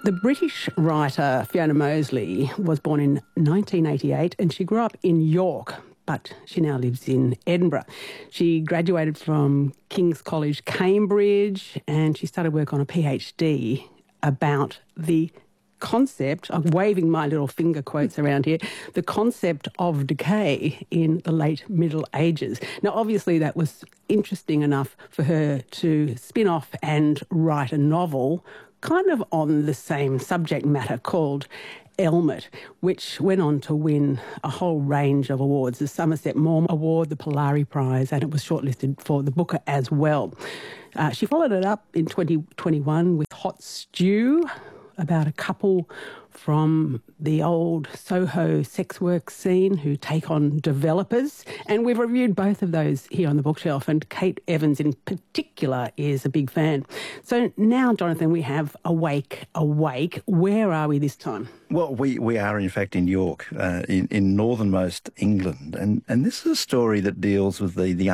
The British writer Fiona Mosley was born in 1988 and she grew up in York, but she now lives in Edinburgh. She graduated from King's College, Cambridge, and she started work on a PhD about the concept, I'm waving my little finger quotes around here, the concept of decay in the late Middle Ages. Now, obviously, that was interesting enough for her to spin off and write a novel kind of on the same subject matter called Elmet, which went on to win a whole range of awards, the Somerset Maugham Award, the Polari Prize, and it was shortlisted for the Booker as well. She followed it up in 2021 with Hot Stew, about a couple from the old Soho sex work scene who take on developers. And we've reviewed both of those here on the bookshelf, and Kate Evans in particular is a big fan. So now, Jonathan, we have Awake. Where are we this time? Well, we are in fact in York, in northernmost England. And this is a story that deals with the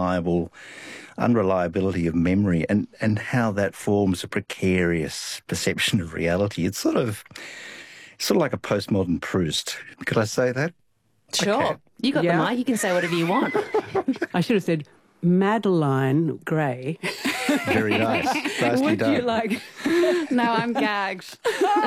unreliability of memory and how that forms a precarious perception of reality. It's sort of like a postmodern Proust. Could I say that? Sure. Okay. You got the mic. You can say whatever you want. I should have said Madeline Gray. Very nice. Nicely Would done. you like? No, I'm gagged.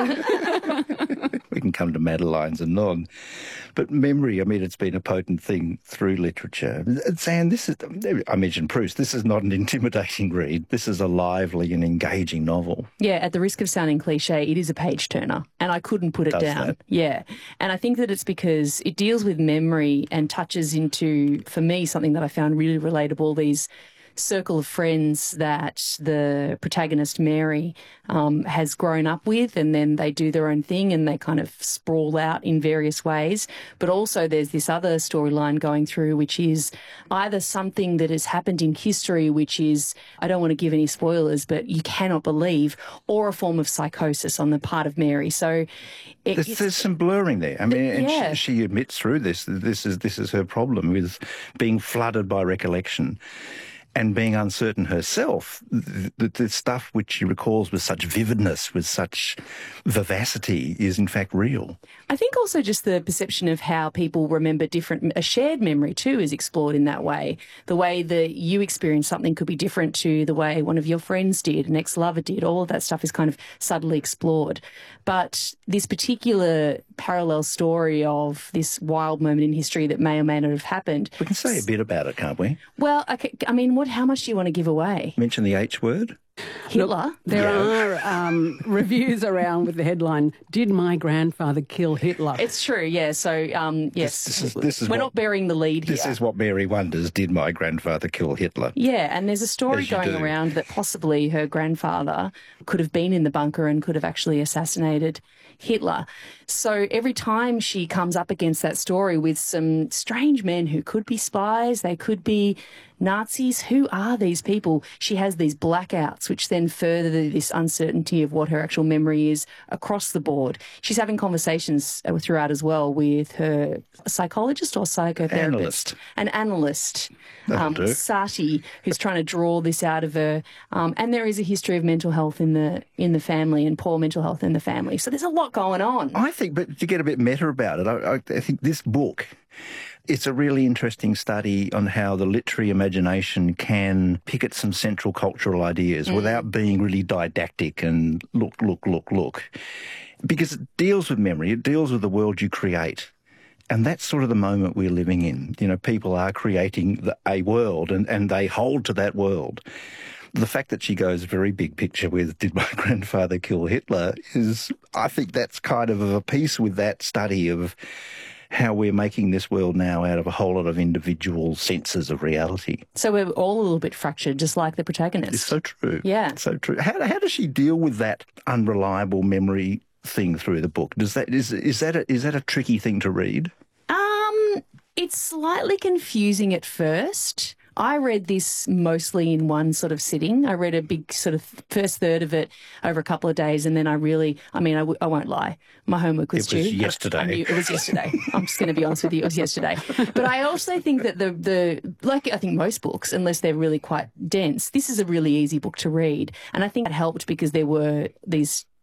We can come to Madeline's and on. But memory, I mean, it's been a potent thing through literature. Zan, I mentioned Proust, this is not an intimidating read. This is a lively and engaging novel. Yeah, at the risk of sounding cliche, it is a page-turner, and I couldn't put it down. That? Yeah, and I think that it's because it deals with memory and touches into, for me, something that I found really relatable, these circle of friends that the protagonist Mary has grown up with, and then they do their own thing and they kind of sprawl out in various ways. But also there's this other storyline going through, which is either something that has happened in history, which is, I don't want to give any spoilers, but you cannot believe, or a form of psychosis on the part of Mary. So there's some blurring there. I mean, and she admits through this is her problem with being flooded by recollection. And being uncertain herself, the stuff which she recalls with such vividness, with such vivacity, is in fact real. I think also just the perception of how people remember different, a shared memory too is explored in that way. The way that you experience something could be different to the way one of your friends did, an ex-lover did. All of that stuff is kind of subtly explored. But this particular parallel story of this wild moment in history that may or may not have happened. We can say a bit about it, can't we? Well, okay, I mean, how much do you want to give away? Mention the H word. Hitler. Look, there are reviews around with the headline, "Did my grandfather kill Hitler?" It's true, yeah. So, yes, we're not burying the lead here. This is what Mary wonders, did my grandfather kill Hitler? Yeah, and there's a story going around that possibly her grandfather could have been in the bunker and could have actually assassinated Hitler. So every time she comes up against that story with some strange men who could be spies, they could be Nazis, who are these people? She has these blackouts, which then further this uncertainty of what her actual memory is across the board. She's having conversations throughout as well with her psychologist or psychotherapist. An analyst, Sati, who's trying to draw this out of her. And there is a history of mental health in the family and poor mental health in the family. So there's a lot going on. I think, but to get a bit meta about it, I think this book, it's a really interesting study on how the literary imagination can pick at some central cultural ideas without being really didactic and look. Because it deals with memory, it deals with the world you create. And that's sort of the moment we're living in. You know, people are creating a world and they hold to that world. The fact that she goes very big picture with, did my grandfather kill Hitler, is, I think that's kind of a piece with that study of how we're making this world now out of a whole lot of individual senses of reality. So we're all a little bit fractured, just like the protagonist. It's so true. Yeah. So true. How does she deal with that unreliable memory thing through the book? Is that a tricky thing to read? It's slightly confusing at first. I read this mostly in one sort of sitting. I read a big sort of first third of it over a couple of days, and then I won't lie, my homework was due. It was yesterday. It was yesterday. I'm just going to be honest with you, it was yesterday. But I also think that I think most books, unless they're really quite dense, this is a really easy book to read. And I think it helped because there were these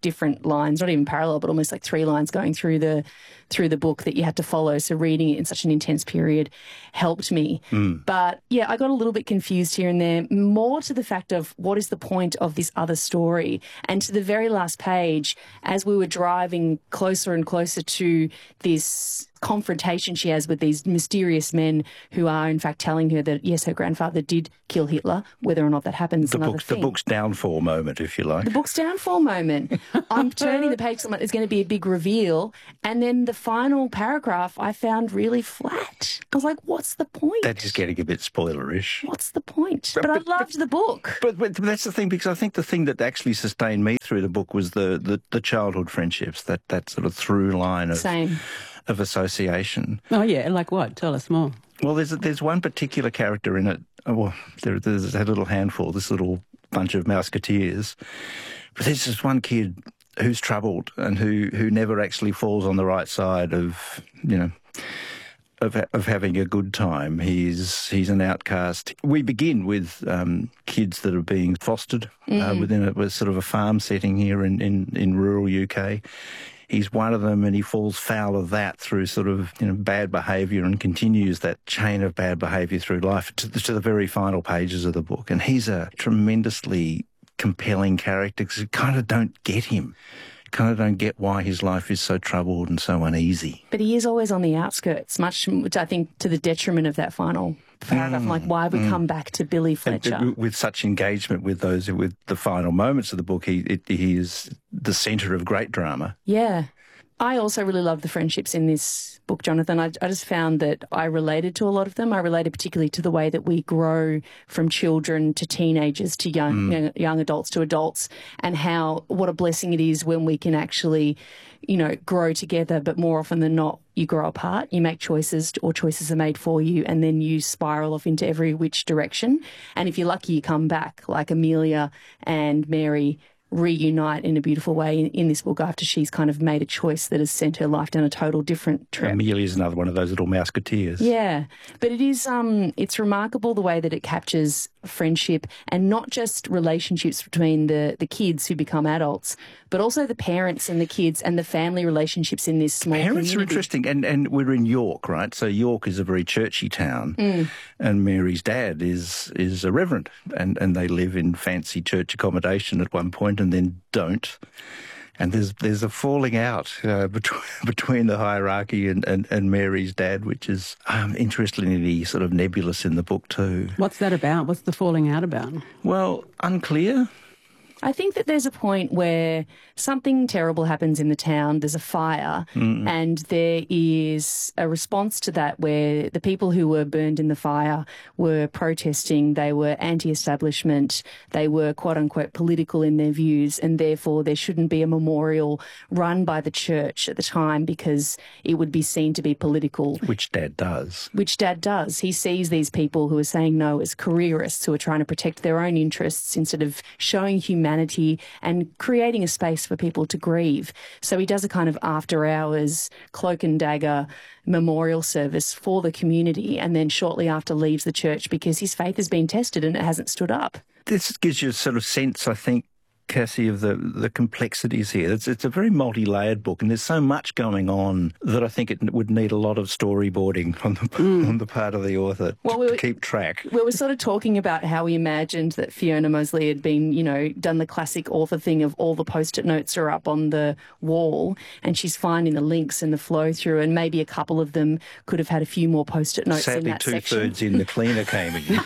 different lines, not even parallel, but almost like 3 lines going through the book that you had to follow. So reading it in such an intense period helped me. But yeah, I got a little bit confused here and there, more to the fact of what is the point of this other story. And to the very last page, as we were driving closer and closer to this confrontation she has with these mysterious men who are in fact telling her that yes, her grandfather did kill Hitler. Whether or not that happens, another thing. The book's downfall moment, if you like. The book's downfall moment. I'm turning the page, like there's going to be a big reveal, and then the final paragraph I found really flat. I was like, what's the point? That's just getting a bit spoilerish. What's the point? But I loved the book. But that's the thing, because I think the thing that actually sustained me through the book was the childhood friendships, that sort of through line of association. Oh, yeah, like what? Tell us more. Well, there's one particular character in it. Well, there's a little handful, this little bunch of Mouseketeers. But there's this one kid who's troubled and who never actually falls on the right side of, you know, of having a good time. He's an outcast. We begin with kids that are being fostered within a sort of a farm setting here in rural UK. He's one of them, and he falls foul of that through sort of, you know, bad behaviour, and continues that chain of bad behaviour through life to the very final pages of the book. And he's a tremendously compelling character because you kind of don't get him. Kind of don't get why his life is so troubled and so uneasy. But he is always on the outskirts, which I think to the detriment of that final paragraph. Like, why have we come back to Billy Fletcher? And with such engagement with the final moments of the book, he is the centre of great drama. Yeah. I also really love the friendships in this book, Jonathan. I just found that I related to a lot of them. I related particularly to the way that we grow from children to teenagers to young adults to adults, and what a blessing it is when we can actually, you know, grow together, but more often than not, you grow apart. You make choices, or choices are made for you, and then you spiral off into every which direction. And if you're lucky, you come back, like Amelia and Mary reunite in a beautiful way in this book after she's kind of made a choice that has sent her life down a total different trip. Amelia's another one of those little Mouseketeers. Yeah, but it is it's remarkable the way that it captures friendship, and not just relationships between the kids who become adults, but also the parents and the kids and the family relationships in this small Parents community. are interesting, and we're in York, right? So York is a very churchy town, and Mary's dad is a reverend, and they live in fancy church accommodation at one point and then don't. And there's a falling out between the hierarchy and Mary's dad, which is interestingly sort of nebulous in the book too. What's that about? What's the falling out about? Well, unclear. I think that there's a point where something terrible happens in the town, there's a fire, and there is a response to that where the people who were burned in the fire were protesting, they were anti-establishment, they were quote-unquote political in their views, and therefore there shouldn't be a memorial run by the church at the time because it would be seen to be political. Which Dad does. Which Dad does. He sees these people who are saying no as careerists who are trying to protect their own interests instead of showing humanity and creating a space for people to grieve. So he does a kind of after-hours cloak and dagger memorial service for the community, and then shortly after leaves the church because his faith has been tested and it hasn't stood up. This gives you a sort of sense, I think, Cassie, of the complexities here. It's a very multi-layered book, and there's so much going on that I think it would need a lot of storyboarding on the part of the author to keep track. We were sort of talking about how we imagined that Fiona Mosley had been, you know, done the classic author thing of all the Post-it notes are up on the wall, and she's finding the links and the flow through, and maybe a couple of them could have had a few more Post-it notes in that section. Sadly, 2/3 in the cleaner came in.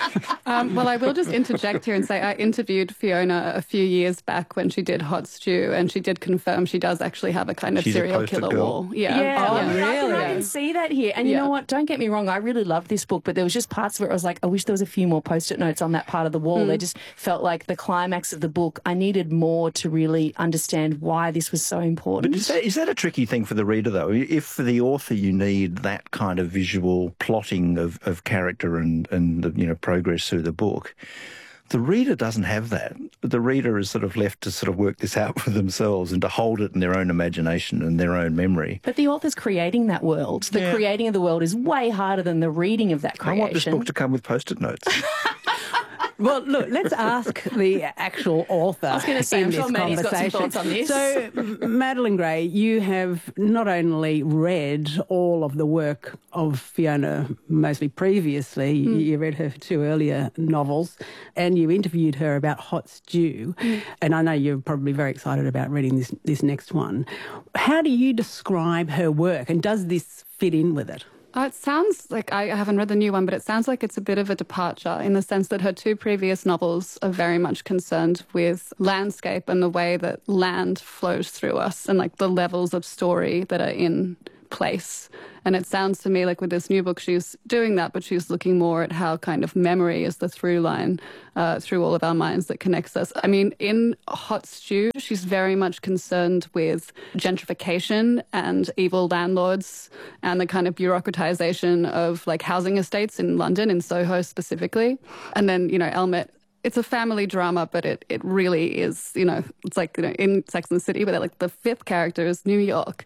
Well, I will just interject here and say I interviewed Fiona a few years back when she did Hot Stew, and she did confirm she does actually have a kind of serial killer wall. Yeah. Oh, really? I can see that here. And you know what? Don't get me wrong. I really loved this book, but there was just parts where I was like, I wish there was a few more Post-it notes on that part of the wall. They just felt like the climax of the book. I needed more to really understand why this was so important. But is that a tricky thing for the reader, though? If for the author you need that kind of visual plotting of character and the, progress through the book, the reader doesn't have that. The reader is sort of left to sort of work this out for themselves and to hold it in their own imagination and their own memory. But the author's creating that world. The creating of the world is way harder than the reading of that creation. I want this book to come with Post-it notes. Well, look, let's ask the actual author. I was going to say, I'm sure Maddie's got some thoughts on this. So, Madeleine Gray, you have not only read all of the work of Fiona Moseley previously, you read her two earlier novels, and you interviewed her about Hot Stew, and I know you're probably very excited about reading this next one. How do you describe her work, and does this fit in with it? It sounds like, I haven't read the new one, but it sounds like it's a bit of a departure in the sense that her two previous novels are very much concerned with landscape and the way that land flows through us and like the levels of story that are in place. And it sounds to me like with this new book, she's doing that, but she's looking more at how kind of memory is the through line through all of our minds that connects us. I mean, in Hot Stew, she's very much concerned with gentrification and evil landlords and the kind of bureaucratization of like housing estates in London, in Soho specifically. And then, you know, Elmet, it's a family drama, but it really is, you know, it's like, you know, in Sex and the City, but like the fifth character is New York.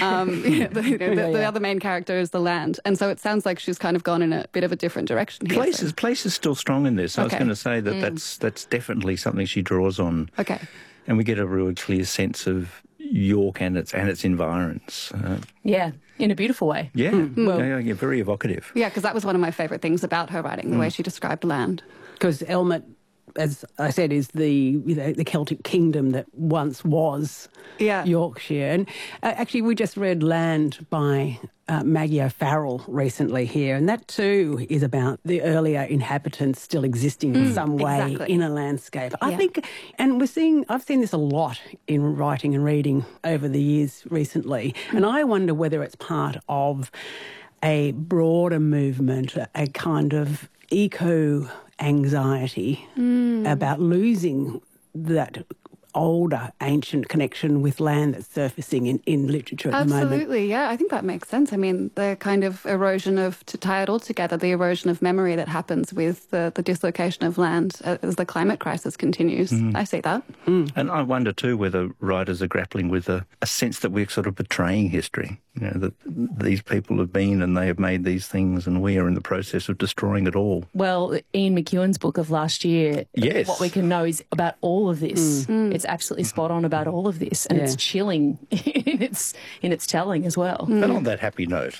The other main character is the land. And so it sounds like she's kind of gone in a bit of a different direction here. Place is still strong in this. I was going to say that that's definitely something she draws on. Okay. And we get a real clear sense of York and its environs. Yeah, in a beautiful way. Yeah, yeah, very evocative. Yeah, because that was one of my favourite things about her writing, the way she described land. Because Elmet, as I said, is the Celtic kingdom that once was Yorkshire. And actually, we just read Land by Maggie O'Farrell recently here, and that too is about the earlier inhabitants still existing in some way in a landscape. I think, and I've seen this a lot in writing and reading over the years recently, and I wonder whether it's part of a broader movement, a kind of eco-anxiety about losing that older, ancient connection with land that's surfacing in literature at the moment. Absolutely, yeah. I think that makes sense. I mean, the kind of erosion of, to tie it all together, the erosion of memory that happens with the dislocation of land as the climate crisis continues. I see that. And I wonder too whether writers are grappling with a sense that we're sort of betraying history. You know, that these people have been and they have made these things and we are in the process of destroying it all. Well, Ian McEwan's book of last year, what we can know is about all of this. It's absolutely spot on about all of this, and it's chilling in its telling as well. But on that happy note.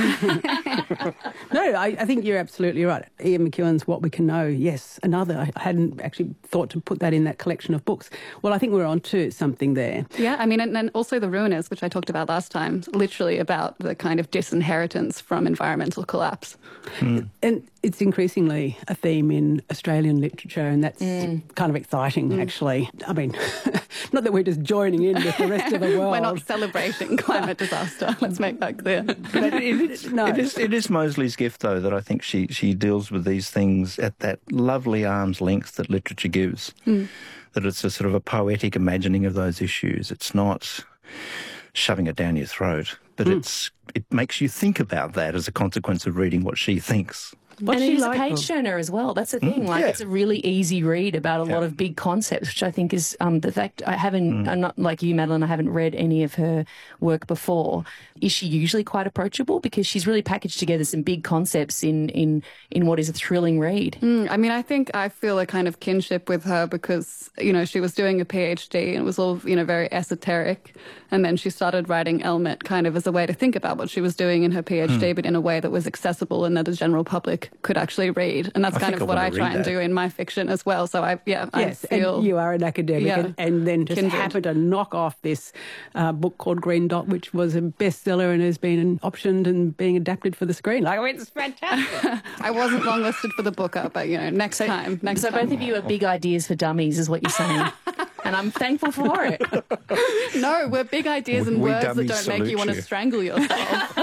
No, I think you're absolutely right. Ian McEwan's What We Can Know, yes, another. I hadn't actually thought to put that in that collection of books. Well, I think we're on to something there. Yeah, I mean, and also The Ruiners, which I talked about last time, literally about the kind of disinheritance from environmental collapse. And it's increasingly a theme in Australian literature, and that's kind of exciting, actually. I mean, not that we're just joining in with the rest of the world. We're not celebrating climate disaster. Let's make that clear. But it is Moseley's gift, though, that I think she deals with these things at that lovely arm's length that literature gives. That it's a sort of a poetic imagining of those issues. It's not shoving it down your throat, but it makes you think about that as a consequence of reading what she thinks. And it is a page turner as well. That's the thing. It's a really easy read about a lot of big concepts, which I think is the fact I'm not like you, Madeleine, I haven't read any of her work before. Is she usually quite approachable? Because she's really packaged together some big concepts in what is a thrilling read. I mean, I feel a kind of kinship with her because, you know, she was doing a PhD and it was all, you know, very esoteric. And then she started writing Elmet kind of as a way to think about what she was doing in her PhD, but in a way that was accessible and that the general public could actually read. And that's kind of what I try and do in my fiction as well. So I feel... And you are an academic and then just happen to knock off this book called Green Dot, which was a bestseller and has been optioned and being adapted for the screen. Like, it's fantastic. I wasn't longlisted for the Booker, but, you know, next time. So both of you are big ideas for dummies is what you're saying. And I'm thankful for it. No, we're big ideas and words that don't make you want to strangle yourself.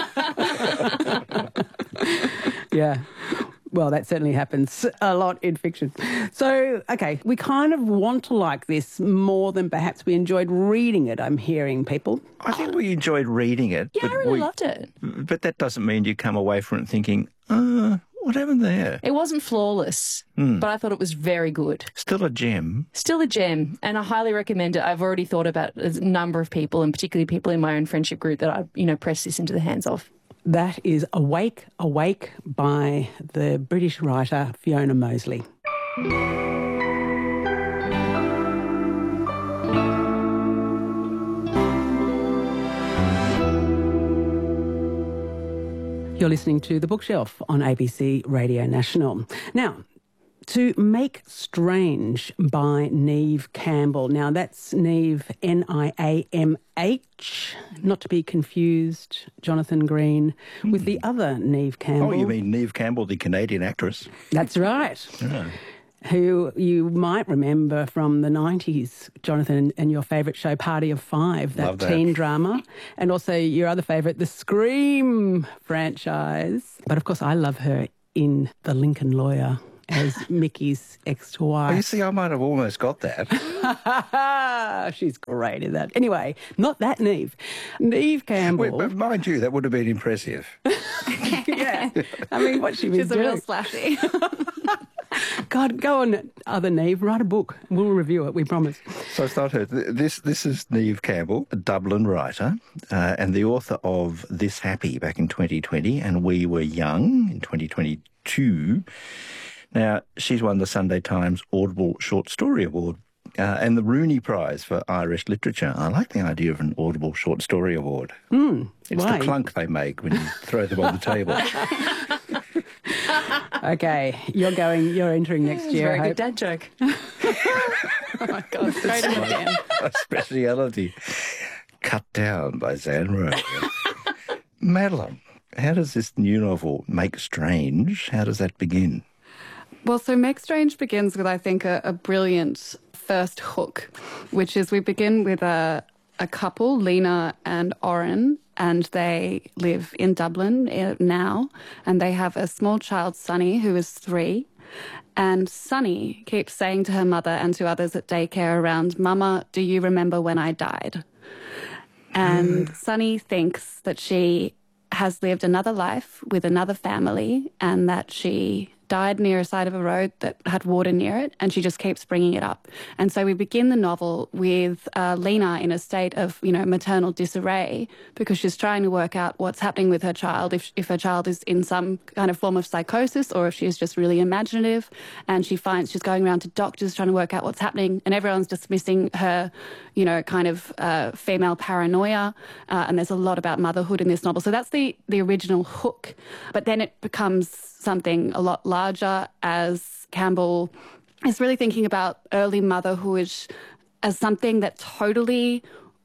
Yeah. Well, that certainly happens a lot in fiction. So, okay, we kind of want to like this more than perhaps we enjoyed reading it, I'm hearing people. I think we enjoyed reading it. Yeah, I really loved it. But that doesn't mean you come away from it thinking, what happened there? It wasn't flawless, but I thought it was very good. Still a gem. Still a gem, and I highly recommend it. I've already thought about a number of people, and particularly people in my own friendship group, that I, press this into the hands of. That is Awake, Awake by the British writer Fiona Moseley. You're listening to The Bookshelf on ABC Radio National. Now, To Make Strange by Neve Campbell. Now, that's Neve, Niamh, not to be confused, Jonathan Green, with the other Neve Campbell. Oh, you mean Neve Campbell, the Canadian actress? That's right. Yeah. Who you might remember from the 90s, Jonathan, and your favourite show, Party of Five, that teen drama, and also your other favourite, the Scream franchise. But, of course, I love her in The Lincoln Lawyer as Mickey's ex-wife. Oh, you see, I might have almost got that. She's great in that. Anyway, not that Neve. Neve Campbell. But mind you, that would have been impressive. Yeah. I mean, what she was She's doing. a real slashy. God, go on, other Neve, write a book. We'll review it, we promise. So it's not her. This is Neve Campbell, a Dublin writer, and the author of This Happy back in 2020, and We Were Young in 2022. Now, she's won the Sunday Times Audible Short Story Award and the Rooney Prize for Irish Literature. I like the idea of an Audible Short Story Award. It's why? the clunk they make when you throw them on the table. Okay, you're entering next year. Very good dad joke. Oh my God, straight in the bin. A speciality. Cut Down by Zan. Madeline, how does this new novel, Make Strange, how does that begin? Well, so Make Strange begins with, I think, a brilliant first hook, which is we begin with a couple, Lena and Oren, and they live in Dublin now, and they have a small child, Sunny, who is 3. And Sunny keeps saying to her mother and to others at daycare around, "Mama, do you remember when I died?" And Sunny thinks that she has lived another life with another family and that she died near a side of a road that had water near it, and she just keeps bringing it up. And so we begin the novel with Lena in a state of, maternal disarray because she's trying to work out what's happening with her child, if her child is in some kind of form of psychosis or if she's just really imaginative. And she finds she's going around to doctors trying to work out what's happening, and everyone's dismissing her, female paranoia. And there's a lot about motherhood in this novel. So that's the original hook. But then it becomes something a lot larger as Campbell is really thinking about early motherhood as something that totally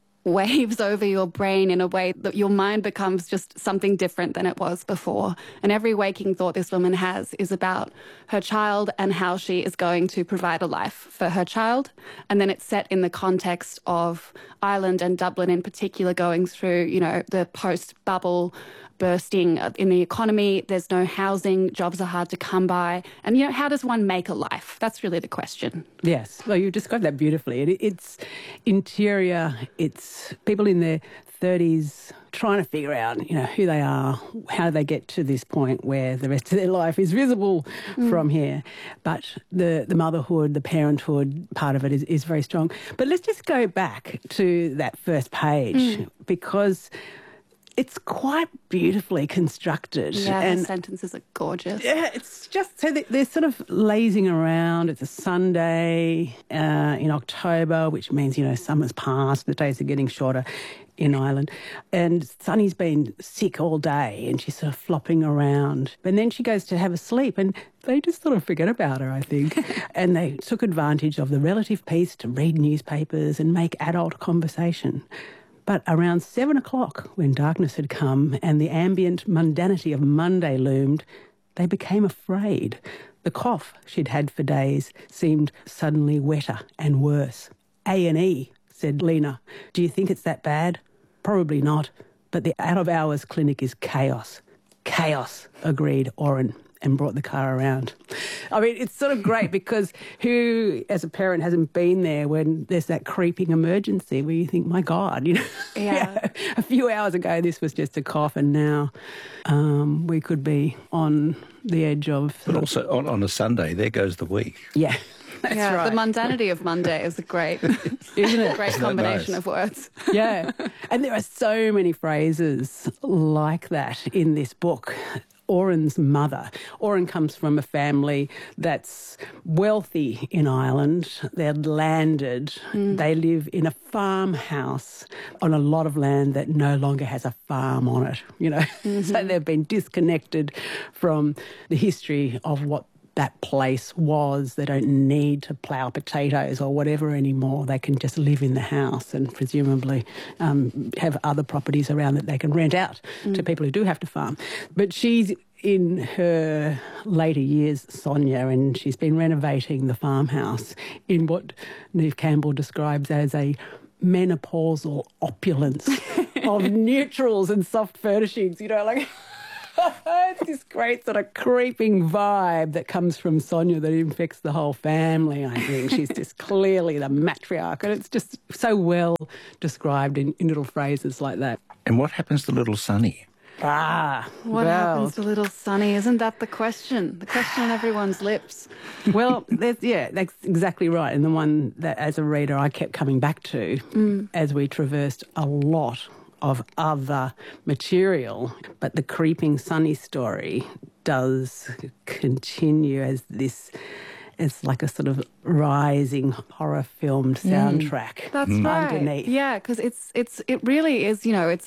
waves over your brain in a way that your mind becomes just something different than it was before. And every waking thought this woman has is about her child and how she is going to provide a life for her child. And then it's set in the context of Ireland and Dublin in particular going through, the post-bubble bursting in the economy. There's no housing. Jobs are hard to come by. And, how does one make a life? That's really the question. Yes. Well, you described that beautifully. It's interior. It's people in their 30s trying to figure out, who they are, how they get to this point where the rest of their life is visible from here. But the motherhood, the parenthood part of it is very strong. But let's just go back to that first page because it's quite beautifully constructed. Yeah, and the sentences are gorgeous. Yeah, it's just so they're sort of lazing around. It's a Sunday in October, which means, summer's past, the days are getting shorter in Ireland. And Sunny's been sick all day and she's sort of flopping around. And then she goes to have a sleep and they just sort of forget about her, I think. And they took advantage of the relative peace to read newspapers and make adult conversation. But around 7 o'clock, when darkness had come and the ambient mundanity of Monday loomed, they became afraid. The cough she'd had for days seemed suddenly wetter and worse. A&E, said Lena. Do you think it's that bad? Probably not. But the out-of-hours clinic is chaos. Chaos, agreed Oren, and brought the car around. I mean, it's sort of great because who, as a parent, hasn't been there when there's that creeping emergency where you think, my God, Yeah. A few hours ago this was just a cough and now we could be on the edge of... But also on a Sunday, there goes the week. Yeah. That's right. The mundanity of Monday is a great, isn't it? great combination of words. Yeah. And there are so many phrases like that in this book. Oren's mother. Oren comes from a family that's wealthy in Ireland. They're landed. They live in a farmhouse on a lot of land that no longer has a farm on it, you know. So they've been disconnected from the history of what that place was. They don't need to plough potatoes or whatever anymore. They can just live in the house and presumably have other properties around that they can rent out to people who do have to farm. But she's in her later years, Sonia, and she's been renovating the farmhouse in what Neve Campbell describes as a menopausal opulence of neutrals and soft furnishings, you know, like... It's this great sort of creeping vibe that comes from Sonia that infects the whole family, I think. She's just clearly the matriarch, and it's just so well described in little phrases like that. And what happens to little Sonny? What happens to little Sonny? Isn't that the question? The question on everyone's lips. Well, that's exactly right. And the one that, as a reader, I kept coming back to as we traversed a lot of other material. But the creeping Sonny story does continue as this... It's like a sort of rising horror filmed soundtrack. That's right. Underneath. Yeah, because it really is, you know,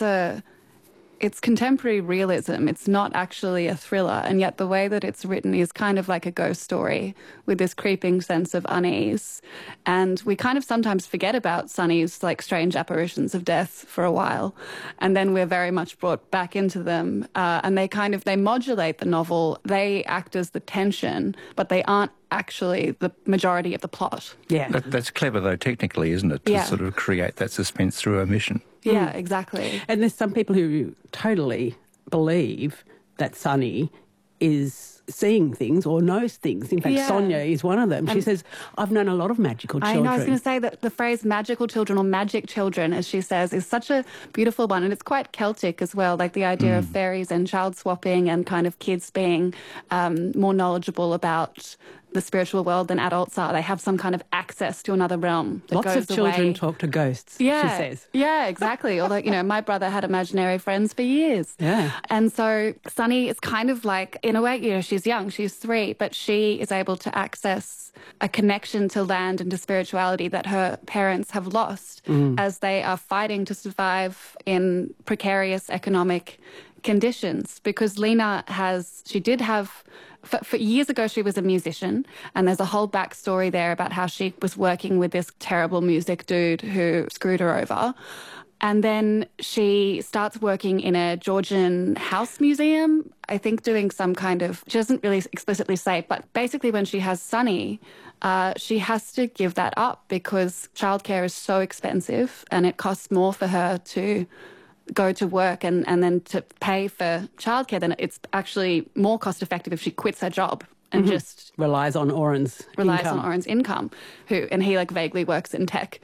it's contemporary realism. It's not actually a thriller, and yet the way that it's written is kind of like a ghost story with this creeping sense of unease. And we kind of sometimes forget about Sonny's like strange apparitions of death for a while, and then we're very much brought back into them. And they modulate the novel. They act as the tension, but they aren't actually the majority of the plot. Yeah. That's clever, though, technically, isn't it? To sort of create that suspense through omission. Yeah, exactly. And there's some people who totally believe that Sonny is seeing things or knows things. In fact, Sonia is one of them. She says, I've known a lot of magical children. I know, I was going to say that the phrase magical children or magic children, as she says, is such a beautiful one. And it's quite Celtic as well, like the idea of fairies and child swapping and kind of kids being more knowledgeable about the spiritual world than adults are. They have some kind of access to another realm that Lots goes of children away. talk to ghosts, she says. Yeah, exactly. Although, you know, my brother had imaginary friends for years. Yeah. And so Sonny is kind of like, in a way, you know, she's young, she's 3, but she is able to access a connection to land and to spirituality that her parents have lost as they are fighting to survive in precarious economic conditions. Because Lena did have... For years ago, she was a musician, and there's a whole backstory there about how she was working with this terrible music dude who screwed her over. And then she starts working in a Georgian house museum, I think doing some kind of... She doesn't really explicitly say, but basically when she has Sonny, she has to give that up because childcare is so expensive and it costs more for her to go to work and then to pay for childcare, then it's actually more cost effective if she quits her job and just relies on Oren's income, and he like vaguely works in tech.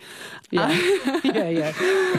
Yeah.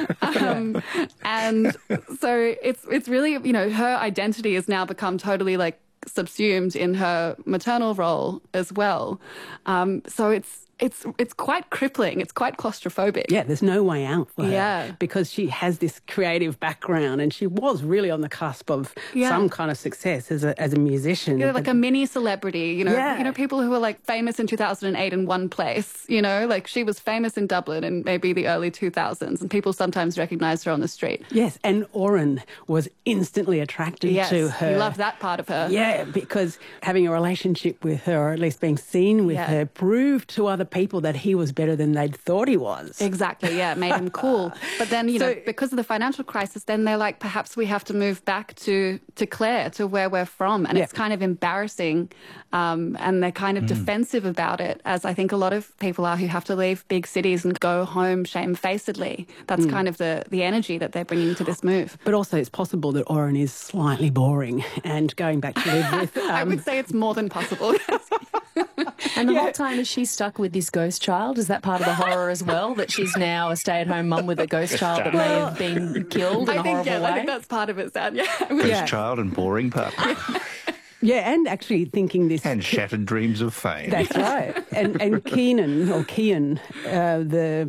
And so it's really, you know, her identity has now become totally like subsumed in her maternal role as well. So it's quite crippling. It's quite claustrophobic. Yeah, there's no way out for her because she has this creative background and she was really on the cusp of some kind of success as a musician. Yeah, like a mini celebrity, you know. You know, people who were like famous in 2008 in one place, you know, like she was famous in Dublin in maybe the early 2000s and people sometimes recognized her on the street. Yes, and Oren was instantly attracted to her. He loved that part of her. Yeah, because having a relationship with her, or at least being seen with her, proved to other people that he was better than they'd thought he was. Exactly, yeah, it made him cool. But then, you know, because of the financial crisis, then they're like, perhaps we have to move back to Clare, to where we're from. And it's kind of embarrassing and they're kind of defensive about it, as I think a lot of people are who have to leave big cities and go home shamefacedly. That's kind of the energy that they're bringing to this move. But also it's possible that Oren is slightly boring and going back to live with... I would say it's more than possible. And the whole time, is she stuck with this ghost child? Is that part of the horror as well, that she's now a stay-at-home mum with a ghost child that may have been killed in a horrible way? I think that's part of it, Sam. Ghost child and boring pup. Yeah, and actually thinking this... And shattered dreams of fame. That's right. And Cian, the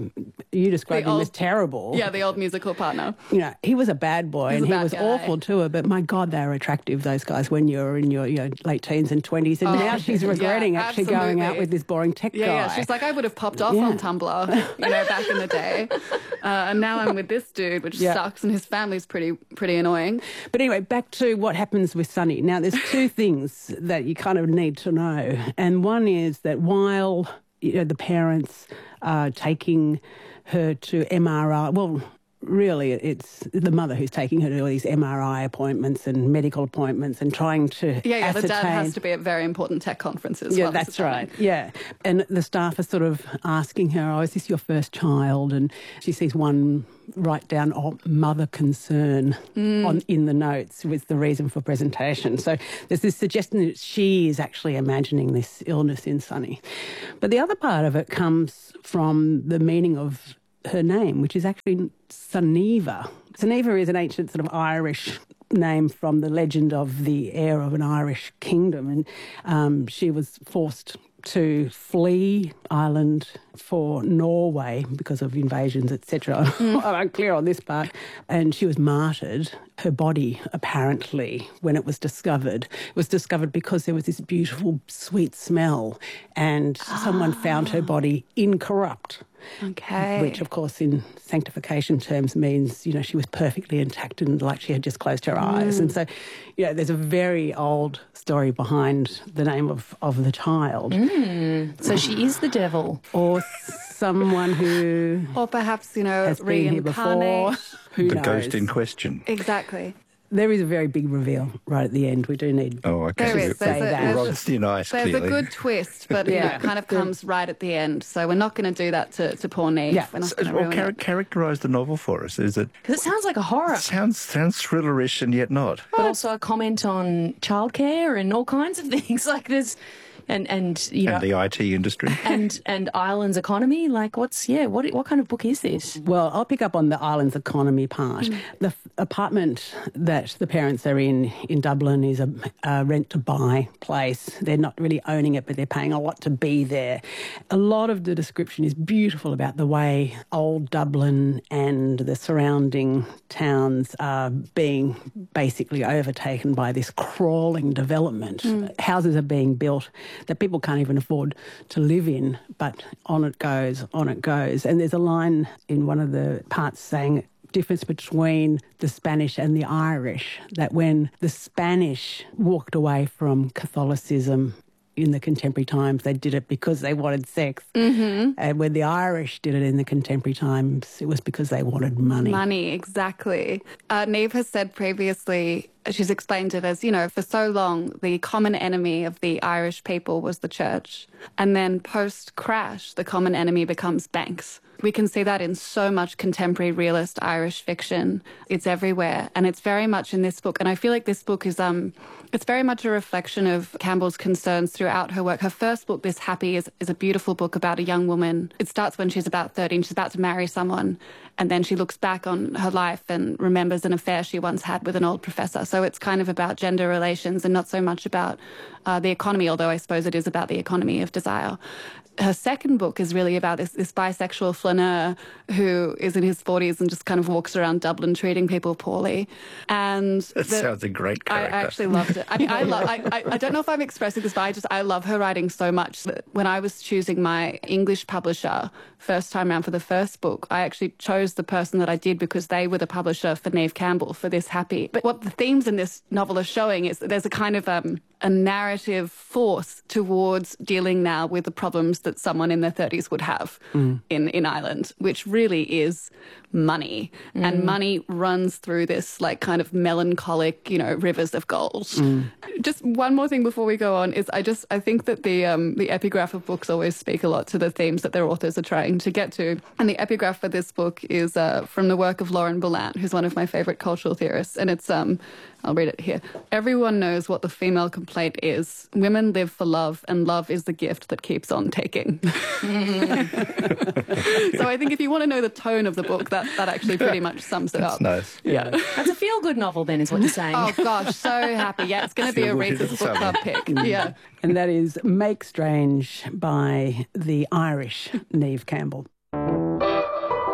you described him as terrible. Yeah, the old musical partner. You know, he was a bad boy and he was awful to her, but my God, they were attractive, those guys, when you're in your late teens and 20s. And now she's regretting actually going out with this boring tech guy. Yeah, she's like, I would have popped off on Tumblr, back in the day. And now I'm with this dude, which sucks, and his family's pretty annoying. But anyway, back to what happens with Sunny. Now, there's two things that you kind of need to know. And one is that while the parents are taking her to MRI, well, really, it's the mother who's taking her to all these MRI appointments and medical appointments and trying to ascertain. The dad has to be at very important tech conferences. Yeah, that's right. Yeah. And the staff are sort of asking her, oh, is this your first child? And she sees one write down, mother concern in the notes with the reason for presentation. So there's this suggestion that she is actually imagining this illness in Sunny. But the other part of it comes from the meaning of her name, which is actually Sunniva. Sunniva is an ancient sort of Irish name from the legend of the heir of an Irish kingdom, and she was forced to flee Ireland for Norway because of invasions, etc. I'm unclear on this part. And she was martyred. Her body, apparently, when it was discovered because there was this beautiful, sweet smell, and someone found her body incorrupt. Okay. Which, of course, in sanctification terms means, she was perfectly intact and like she had just closed her eyes. And so, there's a very old story behind the name of the child. So she is the devil. Or someone who... Or perhaps, has been here before. Who the knows? Ghost in question. Exactly. There is a very big reveal right at the end. We do need to say that. Rod's thin ice, There's clearly. a good twist, but it kind of comes right at the end. So we're not going to do that to poor Neve. Yeah. We're not going to ruin it. Characterise the novel for us. Is it? Because it sounds like a horror. Sounds thrillerish and yet not. But also a comment on childcare and all kinds of things. Like there's... And the IT industry and Ireland's economy. Like, what kind of book is this? Well, I'll pick up on the Ireland's economy part. The apartment that the parents are in Dublin is a rent-to-buy place. They're not really owning it, but they're paying a lot to be there. A lot of the description is beautiful about the way old Dublin and the surrounding towns are being basically overtaken by this crawling development. Houses are being built that people can't even afford to live in, but on it goes. And there's a line in one of the parts saying difference between the Spanish and the Irish, that when the Spanish walked away from Catholicism in the contemporary times, they did it because they wanted sex. And when the Irish did it in the contemporary times, it was because they wanted money. Money, exactly. Neve has said previously, she's explained it as, for so long, the common enemy of the Irish people was the church. And then post-crash, the common enemy becomes banks. We can see that in so much contemporary realist Irish fiction. It's everywhere, and it's very much in this book. And I feel like this book is it's very much a reflection of Campbell's concerns throughout her work. Her first book, This Happy, is a beautiful book about a young woman. It starts when she's about 13. She's about to marry someone, and then she looks back on her life and remembers an affair she once had with an old professor. So it's kind of about gender relations and not so much about the economy, although I suppose it is about the economy of desire. Her second book is really about this bisexual flaneur who is in his 40s and just kind of walks around Dublin treating people poorly. And that sounds a great character. I actually loved it. I mean, I don't know if I'm expressing this, but I love her writing so much that when I was choosing my English publisher first time around for the first book, I actually chose the person that I did because they were the publisher for Neve Campbell for This Happy. But what the themes in this novel are showing is that there's a kind of a narrative force towards dealing now with the problems that someone in their 30s would have in Ireland, which really is money. And money runs through this like kind of melancholic, rivers of gold. Just one more thing before we go on is I think that the epigraph of books always speak a lot to the themes that their authors are trying to get to. And the epigraph for this book is from the work of Lauren Berlant, who's one of my favorite cultural theorists. And it's I'll read it here. Everyone knows what the female complaint is. Women live for love, and love is the gift that keeps on taking. So I think if you want to know the tone of the book, that actually pretty much sums it up. Nice. Yeah. That's a feel-good novel then, is what you're saying. Oh, gosh, so happy. Yeah, it's going to be a Reese's Book Club pick. Yeah. And that is Make Strange by the Irish Neve Campbell.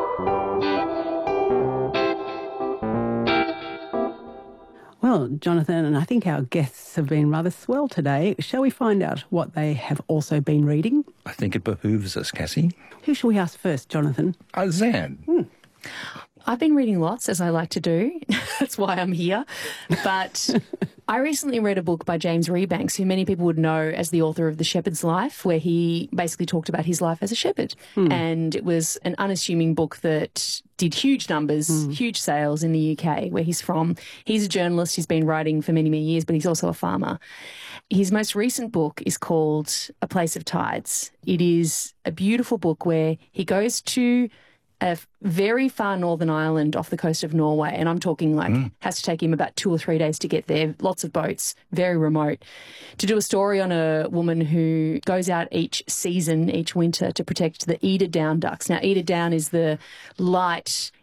Well, Jonathan, and I think our guests have been rather swell today. Shall we find out what they have also been reading? I think it behooves us, Cassie. Who shall we ask first, Jonathan? Zan. I've been reading lots, as I like to do. That's why I'm here. But I recently read a book by James Rebanks, who many people would know as the author of The Shepherd's Life, where he basically talked about his life as a shepherd. And it was an unassuming book that did huge numbers, huge sales in the UK, where he's from. He's a journalist. He's been writing for many, many years, but he's also a farmer. His most recent book is called A Place of Tides. It is a beautiful book where he goes to a very far northern island off the coast of Norway, and I'm talking like has to take him about 2 or 3 days to get there, lots of boats, very remote, to do a story on a woman who goes out each season, each winter, to protect the eider down ducks. Now, eider down is the light